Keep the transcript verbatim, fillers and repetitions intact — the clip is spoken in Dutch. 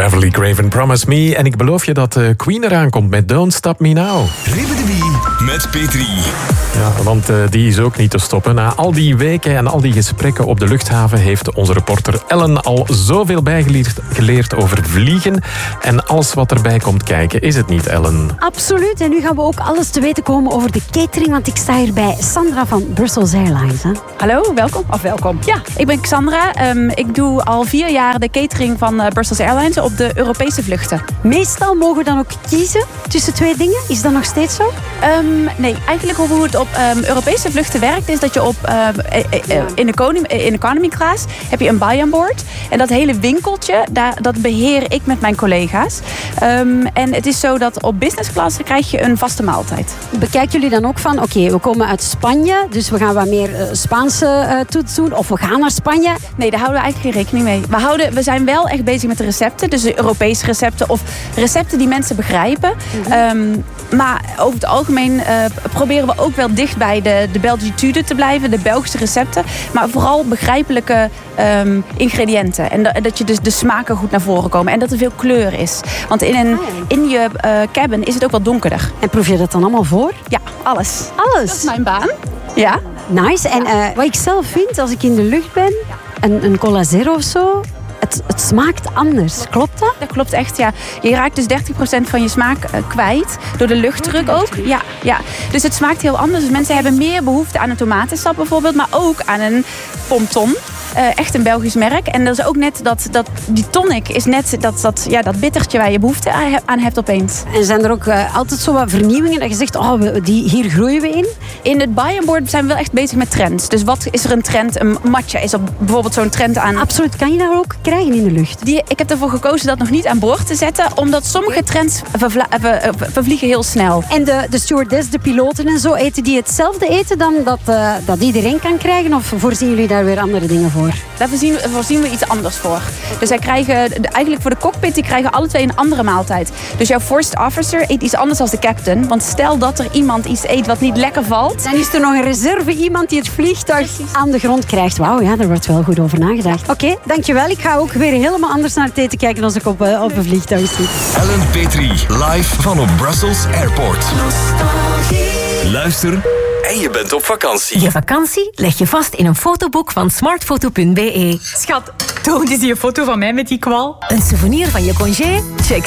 Beverly Craven, Promise Me. En ik beloof je dat uh, Queen eraan komt met Don't Stop Me Now. Ribbidi met Petri. Ja, want uh, die is ook niet te stoppen. Na al die weken en al die gesprekken op de luchthaven heeft onze reporter Ellen al zoveel bijgeleerd geleerd over vliegen. En alles wat erbij komt kijken, is het niet, Ellen? Absoluut. En nu gaan we ook alles te weten komen over de catering, want ik sta hier bij Sandra van Brussels Airlines. Hè? Hallo, welkom. Of welkom. Ja, ik ben Xandra. Um, ik doe al vier jaar de catering van uh, Brussels Airlines op de Europese vluchten. Meestal mogen we dan ook kiezen tussen twee dingen. Is dat nog steeds zo? Um, nee, eigenlijk hoe het op um, Europese vluchten werkt is dat je op um, in, economy, in economy class heb je een buy-on-board. En dat hele winkeltje, daar, dat beheer ik met mijn collega's. Um, en het is zo dat op business class krijg je een vaste maaltijd. Bekijken jullie dan ook van, oké, okay, we komen uit Spanje, dus we gaan wat meer uh, Spaanse uh, toets doen, of we gaan naar Spanje? Nee, daar houden we eigenlijk geen rekening mee. We, houden, we zijn wel echt bezig met de recepten, dus de Europese recepten of recepten die mensen begrijpen. Mm-hmm. Um, maar over het algemeen uh, proberen we ook wel dicht bij de, de Belgitude te blijven, de Belgische recepten, maar vooral begrijpelijke um, ingrediënten. En da, dat je dus de smaken goed naar voren komen en dat er veel kleur is. Want in, een, in je uh, cabin is het ook wat donkerder. En proef je dat dan allemaal voor? Ja, alles. Alles? Dat is mijn baan. Ja. Nice. En uh, wat ik zelf vind, als ik in de lucht ben, een, een cola zero of zo, Het, het smaakt anders. Klopt dat? Dat klopt echt, ja. Je raakt dus dertig procent van je smaak uh, kwijt. Door de luchtdruk ook. Ja, ja. Dus het smaakt heel anders. Dus mensen hebben meer behoefte aan een tomatensap bijvoorbeeld. Maar ook aan een pomton. Uh, echt een Belgisch merk. En dat is ook net dat, dat die tonic is net dat, dat, ja, dat bittertje waar je behoefte aan hebt opeens. En zijn er ook uh, altijd zo wat vernieuwingen dat je zegt, oh, we, die, hier groeien we in? In het buy-on-board zijn we wel echt bezig met trends. Dus wat is er een trend? Een matcha is er bijvoorbeeld zo'n trend aan. Absoluut. Kan je daar ook krijgen in de lucht? Die, ik heb ervoor gekozen dat nog niet aan boord te zetten. Omdat sommige trends vervla- ver, vervliegen heel snel. En de, de stewardess, de piloten en zo, eten die hetzelfde eten dan dat, uh, dat iedereen kan krijgen? Of voorzien jullie daar weer andere dingen voor? Daar voorzien, voorzien we iets anders voor. Dus zij krijgen, eigenlijk voor de cockpit, die krijgen alle twee een andere maaltijd. Dus jouw first officer eet iets anders dan de captain. Want stel dat er iemand iets eet wat niet lekker valt. Dan is er nog een reserve iemand die het vliegtuig aan de grond krijgt. Wauw, ja, daar wordt wel goed over nagedacht. Oké, okay, dankjewel. Ik ga ook weer helemaal anders naar het eten kijken als ik op, uh, op een vliegtuig zit. Ellen Petri, live van op Brussels Airport. Luister en je bent op vakantie. Je vakantie leg je vast in een fotoboek van smartfoto punt be. Schat, toon eens die foto van mij met die kwal. Een souvenir van je congé? Check